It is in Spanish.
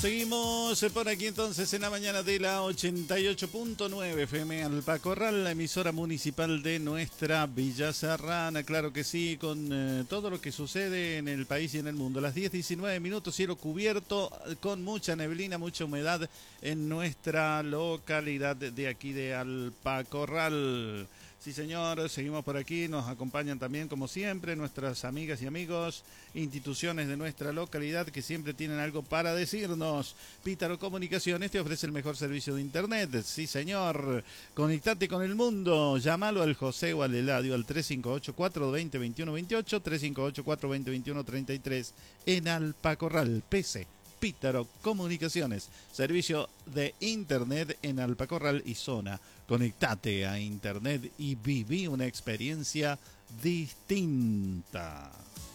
Seguimos por aquí entonces en la mañana de la 88.9 FM Alpacorral, la emisora municipal de nuestra Villa Serrana, claro que sí, con todo lo que sucede en el país y en el mundo. Las 10:19 minutos, cielo cubierto con mucha neblina, mucha humedad en nuestra localidad de aquí de Alpacorral. Sí, señor, seguimos por aquí, nos acompañan también, como siempre, nuestras amigas y amigos, instituciones de nuestra localidad que siempre tienen algo para decirnos. Pítaro Comunicaciones te ofrece el mejor servicio de internet. Sí, señor, conectate con el mundo, llámalo al José o al Eladio al 358-420-2128, 358-420-2133 en Alpacorral, PC. Pítaro Comunicaciones, servicio de internet en Alpacorral y zona. Conectate a internet y viví una experiencia distinta.